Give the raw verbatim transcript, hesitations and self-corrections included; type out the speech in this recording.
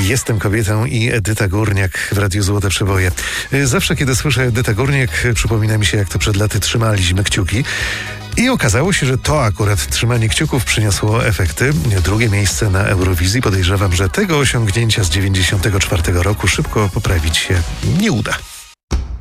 Jestem kobietą i Edyta Górniak w Radiu Złote Przeboje. Zawsze, kiedy słyszę Edytę Górniak, przypomina mi się, jak to przed laty trzymaliśmy kciuki. I okazało się, że to akurat trzymanie kciuków przyniosło efekty. Drugie miejsce na Eurowizji. Podejrzewam, że tego osiągnięcia z dziewięćdziesiątego czwartego roku szybko poprawić się nie uda.